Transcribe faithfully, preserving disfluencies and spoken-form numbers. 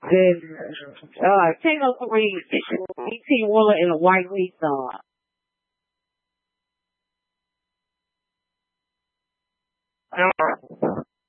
Then, uh, Taylor Reed, eighteen Wheeler, and a white Nissan. Uh,